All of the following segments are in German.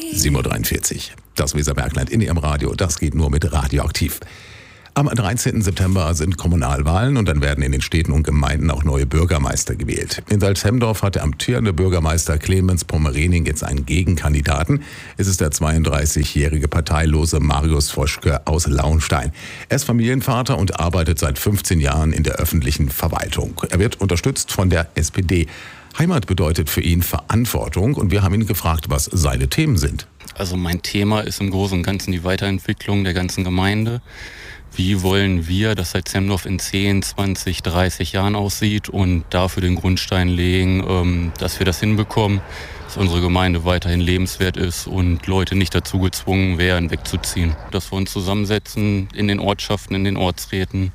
7:43 Uhr. Das Weserbergland in Ihrem Radio, das geht nur mit Radioaktiv. Am 13. September sind Kommunalwahlen und dann werden in den Städten und Gemeinden auch neue Bürgermeister gewählt. In Salzhemdorf hat der amtierende Bürgermeister Clemens Pommerening jetzt einen Gegenkandidaten. Es ist der 32-jährige Parteilose Marius Froschke aus Launstein. Er ist Familienvater und arbeitet seit 15 Jahren in der öffentlichen Verwaltung. Er wird unterstützt von der SPD. Heimat bedeutet für ihn Verantwortung und wir haben ihn gefragt, was seine Themen sind. Also mein Thema ist im Großen und Ganzen die Weiterentwicklung der ganzen Gemeinde. Wie wollen wir, dass Salzhemdorf in 10, 20, 30 Jahren aussieht und dafür den Grundstein legen, dass wir das hinbekommen, dass unsere Gemeinde weiterhin lebenswert ist und Leute nicht dazu gezwungen werden, wegzuziehen. Dass wir uns zusammensetzen in den Ortschaften, in den Ortsräten.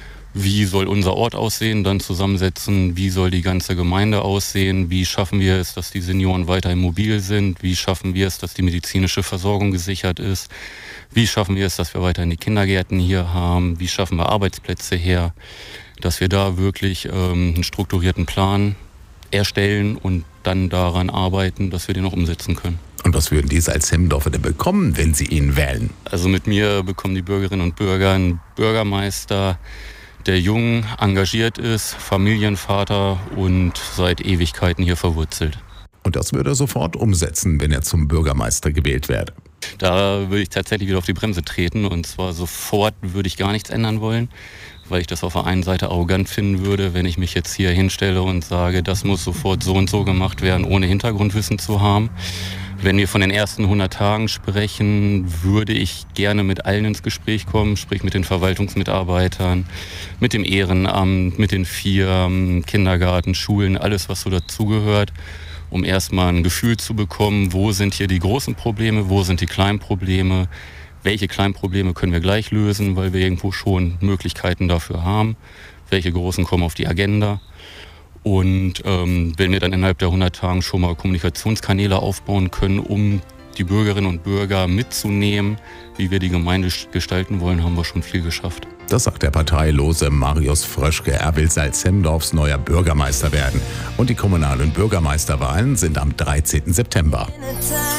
Wie soll unser Ort aussehen, dann zusammensetzen, wie soll die ganze Gemeinde aussehen, wie schaffen wir es, dass die Senioren weiterhin mobil sind, wie schaffen wir es, dass die medizinische Versorgung gesichert ist, wie schaffen wir es, dass wir weiterhin die Kindergärten hier haben, wie schaffen wir Arbeitsplätze her, dass wir da wirklich einen strukturierten Plan erstellen und dann daran arbeiten, dass wir den auch umsetzen können. Und was würden die Salzhemdorfer denn bekommen, wenn sie ihn wählen? Also mit mir bekommen die Bürgerinnen und Bürger einen Bürgermeister, der jung, engagiert ist, Familienvater und seit Ewigkeiten hier verwurzelt. Und das würde er sofort umsetzen, wenn er zum Bürgermeister gewählt werde. Da würde ich tatsächlich wieder auf die Bremse treten und zwar sofort würde ich gar nichts ändern wollen, weil ich das auf der einen Seite arrogant finden würde, wenn ich mich jetzt hier hinstelle und sage, das muss sofort so und so gemacht werden, ohne Hintergrundwissen zu haben. Wenn wir von den ersten 100 Tagen sprechen, würde ich gerne mit allen ins Gespräch kommen, sprich mit den Verwaltungsmitarbeitern, mit dem Ehrenamt, mit den Firmen, Kindergarten, Schulen, alles was so dazugehört, um erstmal ein Gefühl zu bekommen, wo sind hier die großen Probleme, wo sind die kleinen Probleme, welche kleinen Probleme können wir gleich lösen, weil wir irgendwo schon Möglichkeiten dafür haben, welche großen kommen auf die Agenda. Und wenn wir dann innerhalb der 100 Tagen schon mal Kommunikationskanäle aufbauen können, um die Bürgerinnen und Bürger mitzunehmen, wie wir die Gemeinde gestalten wollen, haben wir schon viel geschafft. Das sagt der Parteilose Marius Froschke. Er will Salzhemdorfs neuer Bürgermeister werden. Und die kommunalen Bürgermeisterwahlen sind am 13. September.